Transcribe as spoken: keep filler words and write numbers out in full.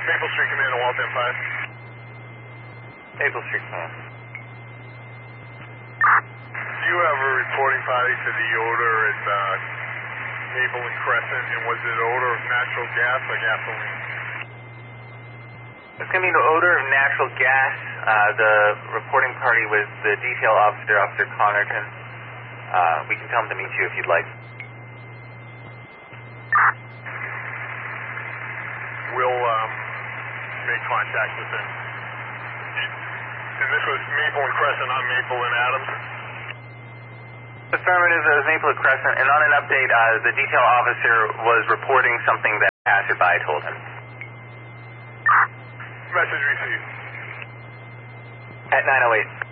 Maple Street Command, Walt M five. Maple Street Command. Do you have a reporting party to the odor at uh, Maple and Crescent, and was it odor of natural gas or gasoline? It's going to be the odor of natural gas. Uh, the reporting party was the detail officer, Officer Connerton. Uh, we can tell him to meet you if you'd like. We'll um, make contact with him. And this was Maple and Crescent, not Maple and Adams? Affirmative, it was Maple and Crescent, and on an update, uh, the detail officer was reporting something that a passerby told him. Message received. At nine oh eight.